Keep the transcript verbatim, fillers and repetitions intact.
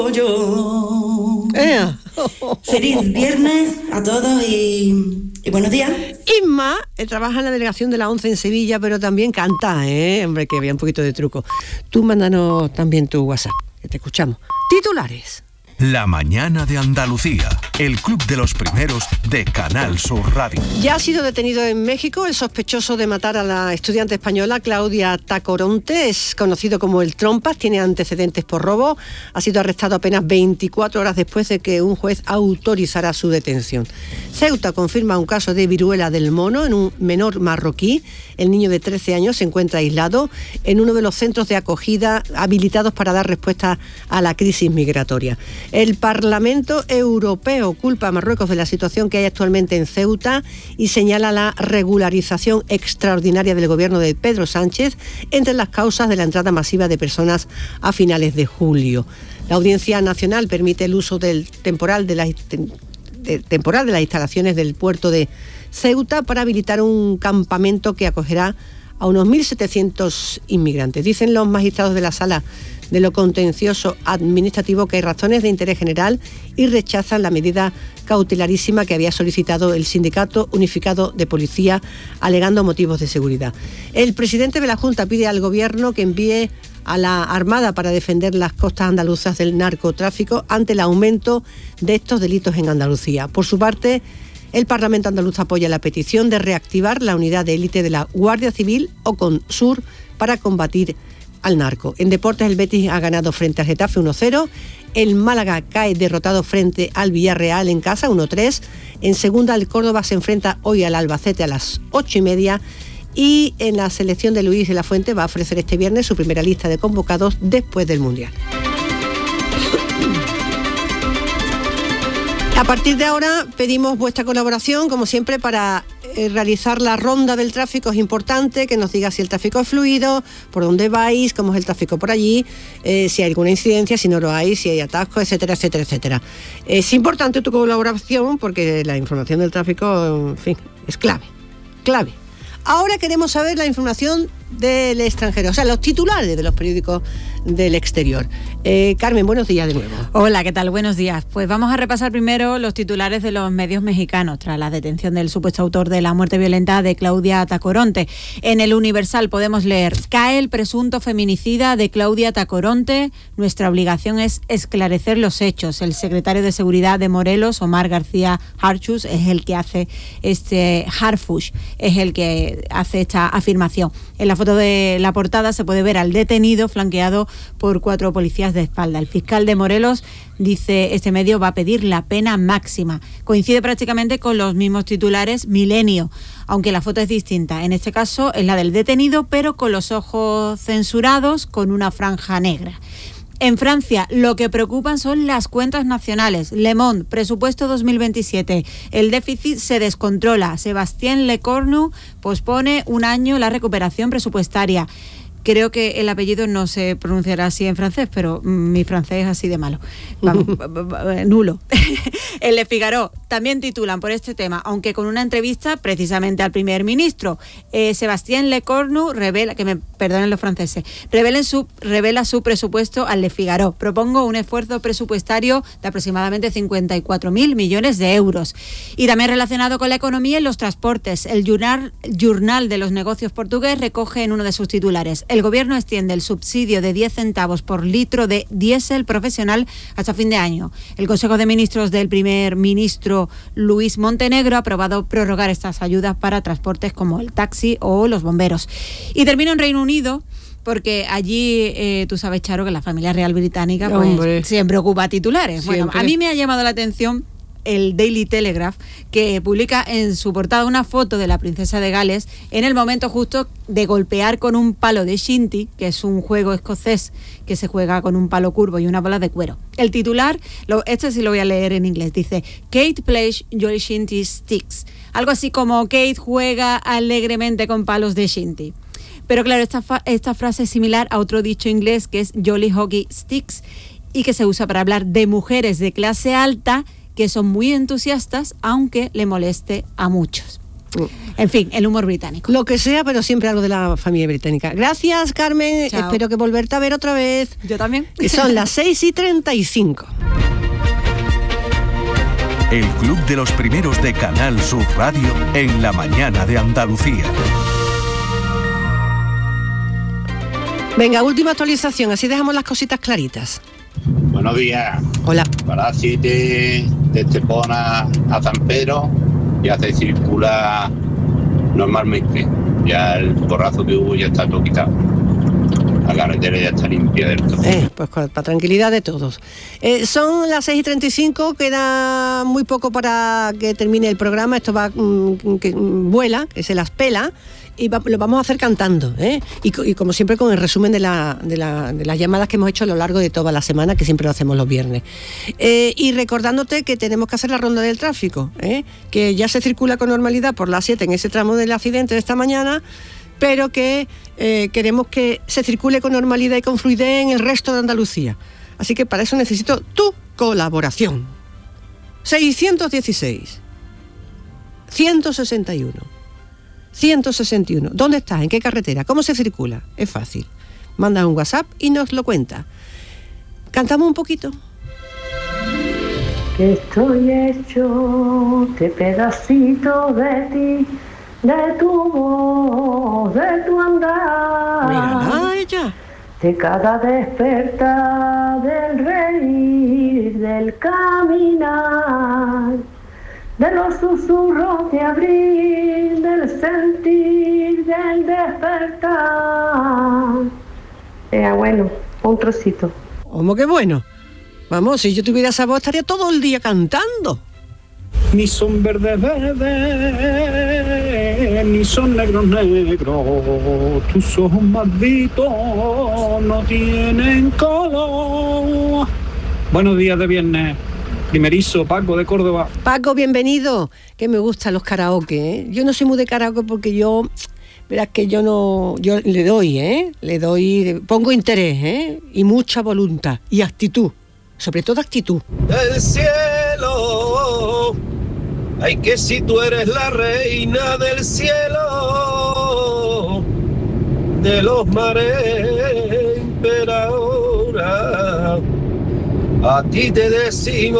Yo. Eh. Feliz viernes a todos y, y buenos días. Isma eh, trabaja en la delegación de la ONCE en Sevilla, pero también canta, ¿eh? Hombre, que había un poquito de truco. Tú mándanos también tu WhatsApp, que te escuchamos. Titulares. La mañana de Andalucía, el club de los primeros de Canal Sur Radio. Ya ha sido detenido en México el sospechoso de matar a la estudiante española Claudia Tacoronte, es conocido como el Trompas, tiene antecedentes por robo, ha sido arrestado apenas veinticuatro horas después de que un juez autorizara su detención. Ceuta confirma un caso de viruela del mono en un menor marroquí. El niño de trece años se encuentra aislado en uno de los centros de acogida habilitados para dar respuesta a la crisis migratoria. El Parlamento Europeo culpa a Marruecos de la situación que hay actualmente en Ceuta y señala la regularización extraordinaria del gobierno de Pedro Sánchez entre las causas de la entrada masiva de personas a finales de julio. La Audiencia Nacional permite el uso del temporal de, la, de, temporal de las instalaciones del puerto de Ceuta para habilitar un campamento que acogerá a unos mil setecientos inmigrantes. Dicen los magistrados de la Sala de lo Contencioso Administrativo que hay razones de interés general y rechazan la medida cautelarísima que había solicitado el Sindicato Unificado de Policía, alegando motivos de seguridad. El presidente de la Junta pide al Gobierno que envíe a la Armada para defender las costas andaluzas del narcotráfico ante el aumento de estos delitos en Andalucía. Por su parte, el Parlamento andaluz apoya la petición de reactivar la unidad de élite de la Guardia Civil o CONSUR para combatir al narco. En deportes, el Betis ha ganado frente al Getafe uno cero, el Málaga cae derrotado frente al Villarreal en casa uno tres, en segunda el Córdoba se enfrenta hoy al Albacete a las ocho y media y en la selección de Luis de la Fuente va a ofrecer este viernes su primera lista de convocados después del Mundial. A partir de ahora pedimos vuestra colaboración, como siempre, para eh, realizar la ronda del tráfico. Es importante que nos diga si el tráfico es fluido, por dónde vais, cómo es el tráfico por allí, eh, si hay alguna incidencia, si no lo hay, si hay atascos, etcétera, etcétera, etcétera. Es importante tu colaboración porque la información del tráfico, en fin, es clave, clave. Ahora queremos saber la información del extranjero, o sea, los titulares de los periódicos del exterior. Eh, Carmen, buenos días de nuevo. Hola, ¿qué tal? Buenos días. Pues vamos a repasar primero los titulares de los medios mexicanos tras la detención del supuesto autor de la muerte violenta de Claudia Tacoronte. En el Universal podemos leer: cae el presunto feminicida de Claudia Tacoronte, nuestra obligación es esclarecer los hechos. El secretario de Seguridad de Morelos, Omar García Harfuch, es el que hace este Harfuch, es el que hace esta afirmación. En la foto de la portada se puede ver al detenido flanqueado por cuatro policías de espalda. El fiscal de Morelos, dice este medio, va a pedir la pena máxima. Coincide prácticamente con los mismos titulares Milenio, aunque la foto es distinta. En este caso es la del detenido, pero con los ojos censurados, con una franja negra. En Francia, lo que preocupan son las cuentas nacionales. Le Monde, presupuesto dos mil veintisiete. El déficit se descontrola. Sébastien Lecornu pospone un año la recuperación presupuestaria. Creo que el apellido no se pronunciará así en francés, pero mi francés es así de malo. Vamos, nulo. En Le Figaro también titulan por este tema, aunque con una entrevista precisamente al primer ministro. Eh, Sébastien Lecornu revela, que me perdonen los franceses, revela su, revela su presupuesto al Le Figaro. Propongo un esfuerzo presupuestario de aproximadamente cincuenta y cuatro mil millones de euros. Y también relacionado con la economía y los transportes. El Journal, Journal de los Negocios portugués recoge en uno de sus titulares: el gobierno extiende el subsidio de diez centavos por litro de diésel profesional hasta fin de año. El Consejo de Ministros del primer ministro Luis Montenegro ha aprobado prorrogar estas ayudas para transportes como el taxi o los bomberos. Y termino en Reino Unido, porque allí, eh, tú sabes, Charo, que la familia real británica pues, siempre ocupa titulares. Siempre. Bueno, a mí me ha llamado la atención el Daily Telegraph, que publica en su portada una foto de la princesa de Gales en el momento justo de golpear con un palo de shinty, que es un juego escocés que se juega con un palo curvo y una bola de cuero. El titular, lo, este sí lo voy a leer en inglés, dice: Kate plays jolly shinty sticks. Algo así como: Kate juega alegremente con palos de shinty. Pero claro, esta, fa- esta frase es similar a otro dicho inglés que es jolly hockey sticks y que se usa para hablar de mujeres de clase alta que son muy entusiastas, aunque le moleste a muchos. En fin, el humor británico. Lo que sea, pero siempre algo de la familia británica. Gracias, Carmen. Chao. Espero que volverte a ver otra vez. Yo también. Son las seis y treinta y cinco. El Club de los Primeros de Canal Sur Radio en la mañana de Andalucía. Venga, última actualización, así dejamos las cositas claritas. Buenos días. Hola. Para así de, de Estepona a San Pedro ya se circula normalmente. Ya el porrazo que hubo ya está todo quitado. La carretera ya está limpia del todo. Eh, pues para tranquilidad de todos. Eh, son las seis y treinta y cinco, queda muy poco para que termine el programa. Esto va mm, que mm, vuela, que se las pela. Y va, lo vamos a hacer cantando, ¿eh? y, y como siempre con el resumen de, la, de, la, de las llamadas que hemos hecho a lo largo de toda la semana, que siempre lo hacemos los viernes. Eh, y recordándote que tenemos que hacer la ronda del tráfico, ¿eh? Que ya se circula con normalidad por la siete en ese tramo del accidente de esta mañana, pero que eh, queremos que se circule con normalidad y con fluidez en el resto de Andalucía. Así que para eso necesito tu colaboración. seiscientos dieciséis, ciento sesenta y uno. ciento sesenta y uno. ¿Dónde estás? ¿En qué carretera? ¿Cómo se circula? Es fácil. Manda un WhatsApp y nos lo cuenta. ¿Cantamos un poquito? Que estoy hecho de pedacitos de ti, de tu voz, de tu andar. Mírala ella. De cada despertar, del reír, del caminar, de los susurros de abril, del sentir, del despertar. Eh, bueno, un trocito. ¿Cómo que bueno? Vamos, si yo tuviera esa voz estaría todo el día cantando. Ni son verdes verdes, ni son negros negros, tus ojos malditos no tienen color. Buenos días de viernes. Primerizo, Paco de Córdoba. Paco, bienvenido. Que me gustan los karaoke, ¿eh? Yo no soy muy de karaoke porque yo, verás que yo no, yo le doy, ¿eh? Le doy, pongo interés, ¿eh? Y mucha voluntad y actitud, sobre todo actitud. Del cielo, ay que si tú eres la reina del cielo, de los mares, pero ahora a ti te decimos